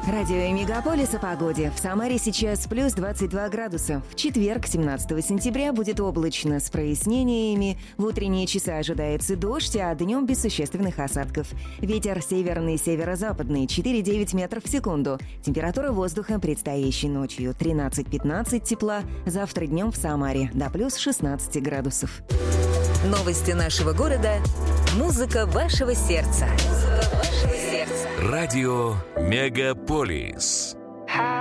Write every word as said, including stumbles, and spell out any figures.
Радио Мегаполис о погоде. В Самаре сейчас плюс двадцать два градуса. В четверг, семнадцатого сентября, будет облачно с прояснениями. В утренние часы ожидается дождь, а днем без существенных осадков. Ветер северный, северо-западный, четыре-девять метров в секунду. Температура воздуха предстоящей ночью тринадцать-пятнадцать тепла. Завтра днем в Самаре до плюс шестнадцать градусов. Новости нашего города. Музыка вашего сердца. Музыка вашего сердца. Радио Мегаполис.